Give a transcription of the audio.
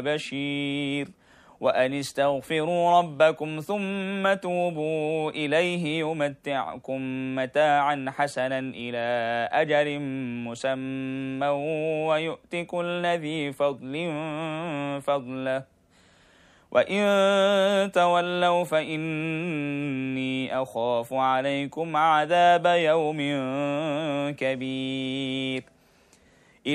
بشير وأن استغفروا ربكم ثم توبوا إليه يمتعكم متاعا حسنا إلى أجل مسمى ويؤت كل ذي فضل فضله وإن تولوا فإني أخاف عليكم عذاب يوم كبير